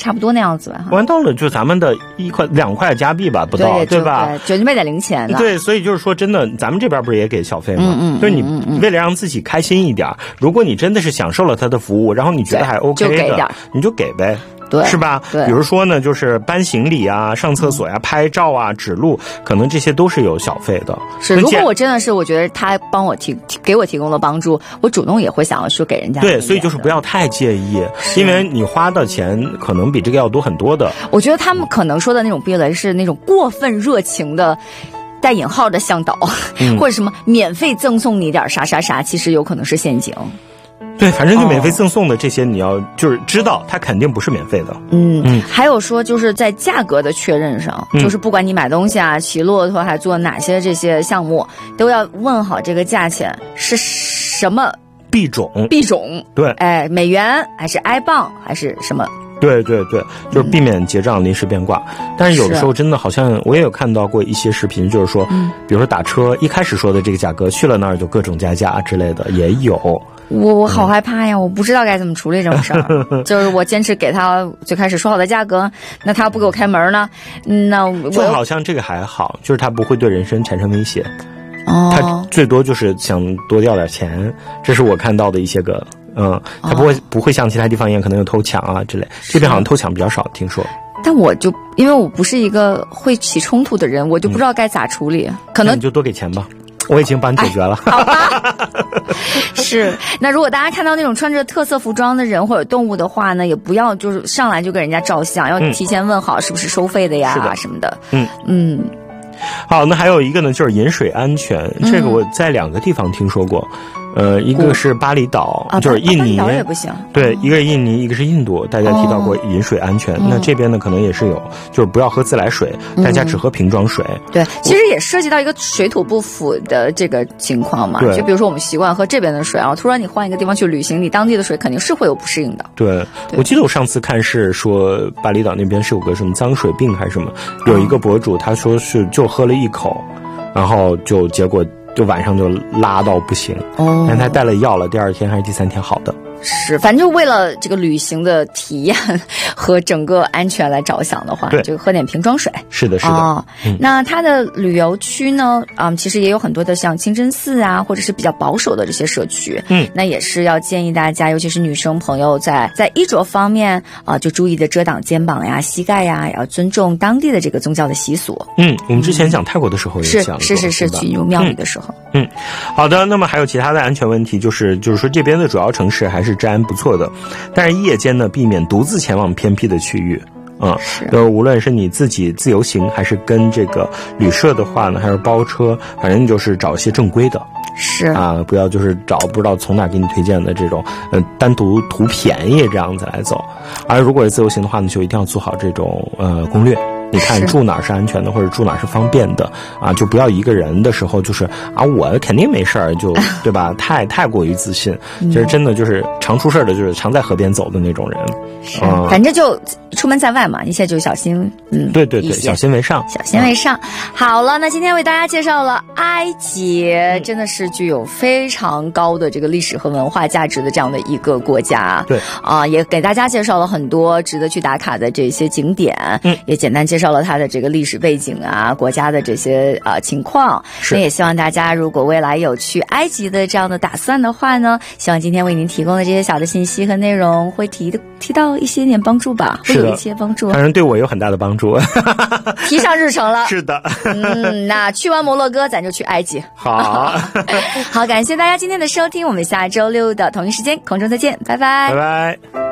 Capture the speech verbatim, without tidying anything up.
差不多那样子吧。 完到了就咱们的一块两块加币吧，不到对, 对吧？ 对，就没点零钱了。 对，所以就是说真的，咱们这边不是也给小费吗？ 嗯嗯， 就是你为了让自己开心一点，如果你真的是享受了他的服务，然后你觉得还 OK 的， 就给点， 你就给呗。 对， 是吧？ 对， 比如说呢，就是搬行李啊、上厕所呀、啊、拍照啊、指路，可能这些都是有小费的。 是，如果我真的是我觉得他帮我提给我提供了帮助，我主动也会想要说给人家。 对，所以就是不要太介意，因为你花的钱可能比这个要多很多的。 我觉得他们可能说的那种避雷是那种过分热情的。带引号的向导、嗯、或者什么免费赠送你点啥啥啥，其实有可能是陷阱。 对，反正就免费赠送的这些，你要就是知道它肯定不是免费的。 嗯嗯，还有说就是在价格的确认上、嗯，就是不管你买东西啊、骑骆驼还做哪些这些项目，都要问好这个价钱是什么币种， 币种对， 哎，美元还是埃镑还是什么？ 对对对，就是避免结账临时变卦、嗯、但是有的时候真的好像我也有看到过一些视频，就是说、嗯、比如说打车一开始说的这个价格，去了那儿就各种加价之类的也有。 我我好害怕呀、嗯、我不知道该怎么处理这种事儿就是我坚持给他最开始说好的价格，那他不给我开门呢，那我就好像这个还好，就是他不会对人身产生威胁， 哦， 他最多就是想多要点钱，这是我看到的一些个嗯，他不会、哦、不会像其他地方一样可能有偷抢啊之类，这边好像偷抢比较少，听说。 但我就因为我不是一个会起冲突的人，我就不知道该咋处理、嗯、可能你就多给钱吧，我已经帮你解决了、 哎、好吧是，那如果大家看到那种穿着特色服装的人或者动物的话呢，也不要就是上来就跟人家照相，要提前问好是不是收费的呀、嗯、什么的。 嗯嗯， 好，那还有一个呢就是饮水安全、嗯、这个我在两个地方听说过，呃，一个是巴厘岛、 哦、 就是印尼， 巴厘岛也不行。 对，一个是印尼，一个是印度，大家提到过饮水安全、哦、那这边呢可能也是有，就是不要喝自来水、嗯、大家只喝瓶装水。 对，其实也涉及到一个水土不服的这个情况嘛，就比如说我们习惯喝这边的水，然后突然你换一个地方去旅行，你当地的水肯定是会有不适应的。 对, 对，我记得我上次看是说巴厘岛那边是有个什么脏水病还是什么，有一个博主他说是就喝了一口，然后就结果就晚上就拉到不行，哦，但他带了药了，第二天还是第三天好的。 是，反正就为了这个旅行的体验和整个安全来着想的话， 对， 就喝点瓶装水。 是的，是的。 哦嗯、那它的旅游区呢，嗯，其实也有很多的像清真寺啊，或者是比较保守的这些社区。 嗯， 那也是要建议大家，尤其是女生朋友在，在在衣着方面啊、呃，就注意的遮挡肩膀呀、膝盖呀，要尊重当地的这个宗教的习俗。 嗯，我们之前讲泰国的时候也讲过， 是是是是去入庙里的时候。 嗯，好的。那么还有其他的安全问题，就是就是说这边的主要城市还是治安不错的，但是夜间呢，避免独自前往偏僻的区域。嗯，呃，无论是你自己自由行，还是跟这个旅社的话呢，还是包车，反正就是找一些正规的。 是啊，不要就是找不知道从哪给你推荐的这种，呃，单独图便宜这样子来走。而如果是自由行的话呢，就一定要做好这种呃攻略。你看住哪儿是安全的，或者住哪儿是方便的啊，就不要一个人的时候就是啊我肯定没事儿，就对吧？太太过于自信，其实真的就是常出事儿的，就是常在河边走的那种人。 是，嗯、反正就出门在外嘛，一切就小心，嗯， 对对对，小心为上， 小心为上。嗯、好了，那今天为大家介绍了埃及，嗯、真的是具有非常高的这个历史和文化价值的这样的一个国家。 对啊，也给大家介绍了很多值得去打卡的这些景点，嗯，也简单介绍。介绍了它的这个历史背景啊，国家的这些呃情况。那也希望大家如果未来有去埃及的这样的打算的话呢，希望今天为您提供的这些小的信息和内容会提的提到一些点帮助吧，会有一些帮助。 反正对我有很大的帮助， 提上日程了。 是的， 嗯，那去完摩洛哥，咱就去埃及。 好， 好，感谢大家今天的收听，我们下周六的同一时间空中再见，拜拜， 拜拜。